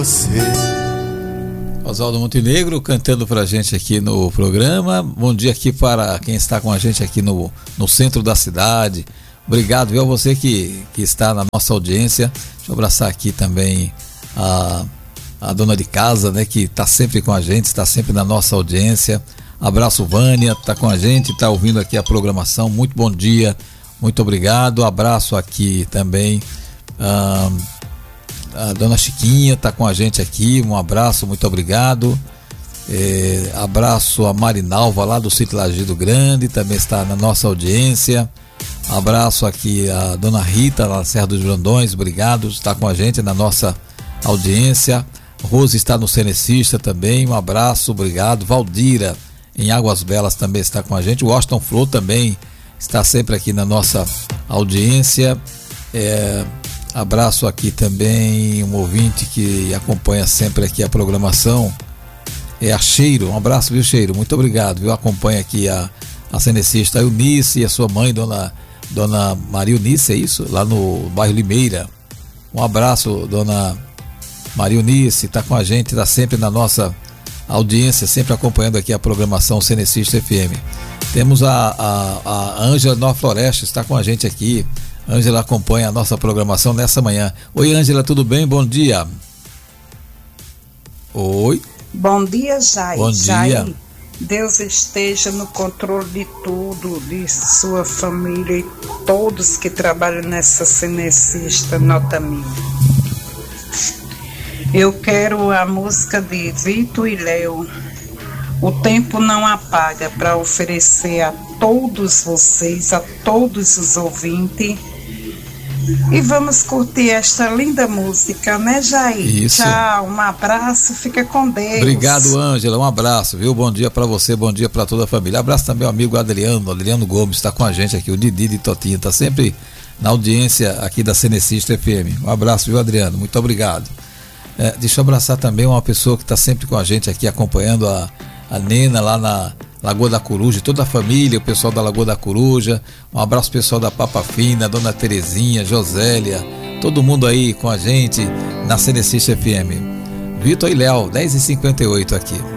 Oswaldo Montenegro cantando pra gente aqui no programa. Bom dia aqui para quem está com a gente aqui no centro da cidade. Obrigado, viu, a você que está na nossa audiência. Deixa eu abraçar aqui também a dona de casa, né, que está sempre com a gente, está sempre na nossa audiência. Abraço, Vânia, está com a gente, está ouvindo aqui a programação. Muito bom dia, muito obrigado. Abraço aqui também a dona Chiquinha está com a gente aqui, um abraço, muito obrigado. Abraço a Marinalva lá do Sítio Lajeado Grande, também está na nossa audiência. Abraço aqui a dona Rita lá na Serra dos Brandões, obrigado, está com a gente na nossa audiência. Rose está no Cenecista também, um abraço, obrigado. Valdira em Águas Belas também está com a gente. O Washington Flor também está sempre aqui na nossa audiência. Abraço aqui também um ouvinte que acompanha sempre aqui a programação, a Cheiro, um abraço, viu, Cheiro, muito obrigado, viu, acompanha aqui a cenecista Eunice e a sua mãe, dona Maria Eunice, é isso? Lá no bairro Limeira. Um abraço, dona Maria Eunice, está com a gente, está sempre na nossa audiência, sempre acompanhando aqui a programação Cenecista FM. Temos a Ângela Nova Floresta, está com a gente aqui. Ângela acompanha a nossa programação nessa manhã. Oi, Ângela, tudo bem? Bom dia. Oi. Bom dia, Jair. Bom dia. Jair, Deus esteja no controle de tudo, de sua família e todos que trabalham nessa Cenecista Nota Mil. Eu quero a música de Vitor e Léo, O Tempo Não Apaga, para oferecer a todos vocês, a todos os ouvintes. E vamos curtir esta linda música, né, Jair? Isso. Tchau, um abraço, fica com Deus. Obrigado, Ângela, um abraço, viu? Bom dia para você, bom dia para toda a família. Abraço também ao amigo Adriano Gomes, está com a gente aqui, o Didi de Totinha, está sempre na audiência aqui da Cenecista FM. Um abraço, viu, Adriano? Muito obrigado. Deixa eu abraçar também uma pessoa que está sempre com a gente aqui, acompanhando a Nena lá na Lagoa da Coruja, toda a família, o pessoal da Lagoa da Coruja. Um abraço pessoal da Papa Fina, Dona Terezinha, Josélia, todo mundo aí com a gente na Cenecista FM. Vitor e Léo, 10h58 aqui.